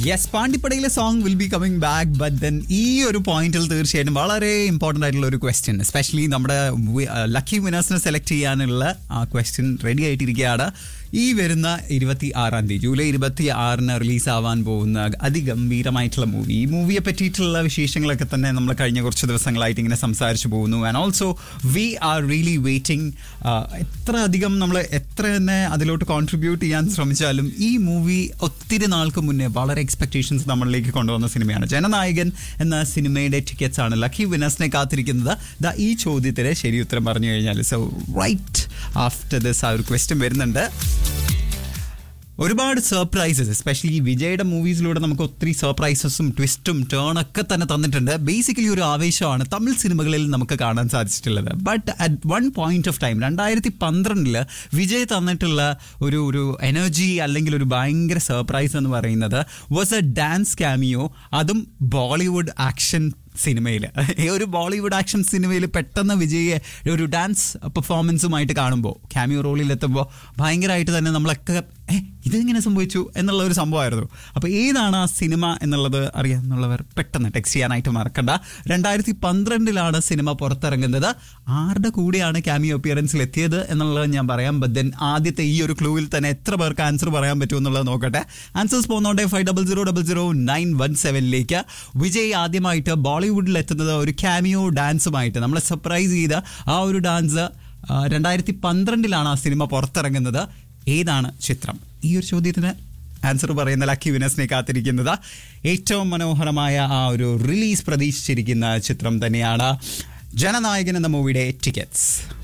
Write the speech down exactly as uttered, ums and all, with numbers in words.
Yes, പാണ്ടിപ്പടയിലെ song will be coming back. But then ഈ ഒരു പോയിന്റിൽ തീർച്ചയായിട്ടും വളരെ ഇമ്പോർട്ടൻ്റ് ആയിട്ടുള്ള ഒരു ക്വസ്റ്റ്യൻ, എസ്പെഷ്യലി നമ്മുടെ ലക്കി വിനേഴ്സിനെ സെലക്ട് ചെയ്യാനുള്ള ആ ക്വസ്റ്റ്യൻ റെഡി ആയിട്ടിരിക്കുകയാണ്. ഈ വരുന്ന ഇരുപത്തി ആറാം തീയതി ജൂലൈ ഇരുപത്തി ആറിന് റിലീസാവാൻ പോകുന്ന അതിഗംഭീരമായിട്ടുള്ള മൂവി. ഈ മൂവിയെ പറ്റിയിട്ടുള്ള വിശേഷങ്ങളൊക്കെ തന്നെ നമ്മൾ കഴിഞ്ഞ കുറച്ച് ദിവസങ്ങളായിട്ട് ഇങ്ങനെ സംസാരിച്ചു പോകുന്നു. And also we are really waiting. എത്ര അധികം നമ്മൾ എത്ര തന്നെ അതിലോട്ട് കോൺട്രിബ്യൂട്ട് ചെയ്യാൻ ശ്രമിച്ചാലും ഈ മൂവി ഒത്തിരി നാൾക്ക് മുന്നേ വളരെ എക്സ്പെക്ടേഷൻസ് നമ്മളിലേക്ക് കൊണ്ടുവന്ന സിനിമയാണ്. ജനനായകൻ എന്ന സിനിമയുടെ ടിക്കറ്റ്സ് ആണ് ലക്കി വിനേഴ്സിനെ കാത്തിരിക്കുന്നത്. ദാ ഈ ചോദ്യത്തിന് ശരി ഉത്തരം പറഞ്ഞു കഴിഞ്ഞാൽ, സോ റൈറ്റ് ആഫ്റ്റർ ദിസ് ആ ഒരു ക്വസ്റ്റ്യൻ വരുന്നുണ്ട്. ഒരുപാട് സർപ്രൈസസ്, എസ്പെഷ്യലി വിജയുടെ മൂവീസിലൂടെ നമുക്ക് ഒത്തിരി സർപ്രൈസസും ട്വിസ്റ്റും ടേണൊക്കെ തന്നെ തന്നിട്ടുണ്ട്. ബേസിക്കലി ഒരു ആവേശമാണ് തമിഴ് സിനിമകളിൽ നമുക്ക് കാണാൻ സാധിച്ചിട്ടുള്ളത്. But at one point of time രണ്ടായിരത്തി പന്ത്രണ്ടില് വിജയ് തന്നിട്ടുള്ള ഒരു ഒരു എനർജി അല്ലെങ്കിൽ ഒരു ഭയങ്കര സർപ്രൈസ് എന്ന് പറയുന്നത് വാസ് എ ഡാൻസ് ക്യാമിയോ, അതും ബോളിവുഡ് ആക്ഷൻ സിനിമയിൽ. ഈ ഒരു ബോളിവുഡ് ആക്ഷൻ സിനിമയിൽ പെട്ടെന്ന് വിജയെ ഒരു ഡാൻസ് പെർഫോമൻസുമായിട്ട് കാണുമ്പോൾ, ക്യാമിയോ റോളിലെത്തുമ്പോൾ ഭയങ്കരമായിട്ട് തന്നെ നമ്മളൊക്കെ ഏ ഇതെങ്ങനെ സംഭവിച്ചു എന്നുള്ള ഒരു സംഭവമായിരുന്നു. അപ്പോൾ ഏതാണ് ആ സിനിമ എന്നുള്ളത് അറിയാമെന്നുള്ളവർ പെട്ടെന്ന് ടെക്സ്റ്റ് ചെയ്യാനായിട്ട് മറക്കണ്ട. രണ്ടായിരത്തി പന്ത്രണ്ടിലാണ് സിനിമ പുറത്തിറങ്ങുന്നത്. ആരുടെ കൂടെയാണ് ക്യാമിയോ അപ്പിയറൻസിൽ എത്തിയത് എന്നുള്ളത് ഞാൻ പറയാം. ബട്ട് ദെൻ ആദ്യത്തെ ഈ ഒരു ക്ലൂവിൽ തന്നെ എത്ര പേർക്ക് ആൻസർ പറയാൻ പറ്റും എന്നുള്ളത് നോക്കട്ടെ. Answers പോകുന്നോട്ടെ five double zero double zero nine one സെവനിലേക്ക്. Vijay ആദ്യമായിട്ട് ബോളിവുഡിൽ എത്തുന്നത് ഒരു ക്യാമിയോ ഡാൻസുമായിട്ട്. നമ്മളെ സർപ്രൈസ് ചെയ്ത ആ ഒരു ഡാൻസ് രണ്ടായിരത്തി പന്ത്രണ്ടിലാണ് ആ സിനിമ പുറത്തിറങ്ങുന്നത്. ഏതാണ് ചിത്രം? ഈ ഒരു ചോദ്യത്തിന് ആൻസർ പറയുന്ന ലക്കി വിനേഴ്സിനെ കാത്തിരിക്കുന്നത് ഏറ്റവും മനോഹരമായ ആ ഒരു റിലീസ് പ്രതീക്ഷിച്ചിരിക്കുന്ന ചിത്രം തന്നെയാണ് ജനനായകൻ എന്ന മൂവിയുടെ ടിക്കറ്റ്സ്.